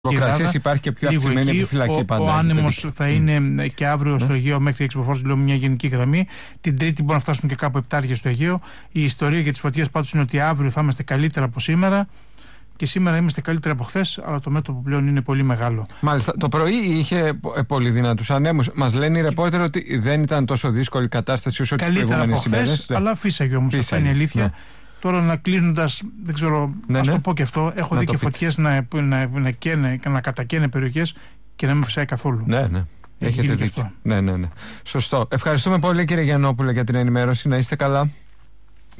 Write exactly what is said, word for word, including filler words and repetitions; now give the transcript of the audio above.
Λογοκρασίες υπάρχει και πιο αυξημένη επιφυλακή πάντα. Ο άνεμος θα είναι και αύριο στο Αιγαίο μέχρι έξι μποφόρ, λέω μια γενική γραμμή. Την Τρίτη μπορεί να φτάσουν και κάπου επτά στο Αιγαίο. Η ιστορία για τις φωτιές πάντως είναι ότι αύριο θα είμαστε καλύτερα από σήμερα. Και σήμερα είμαστε καλύτερα από χθες, αλλά το μέτωπο πλέον είναι πολύ μεγάλο. Μάλιστα. Το πρωί είχε πολύ δυνατούς ανέμους. Μας λένε οι ρεπόρτερ ότι δεν ήταν τόσο δύσκολη η κατάσταση όσο τις προηγούμενες ημέρες. Αλλά φύσαγε όμως. Αυτά είναι η αλήθεια. Ναι. Τώρα να κλείνοντας, δεν ξέρω, ναι, ας ναι. το πω και αυτό, έχω να δει και φωτιές να, να, να, καίνε, να κατακαίνε περιοχές και να μην φυσάει καθόλου. Ναι, ναι. Έχετε δίκιο. Ναι, ναι, ναι. Σωστό. Ευχαριστούμε πολύ, κύριε Γιαννόπουλε, για την ενημέρωση. Να είστε καλά.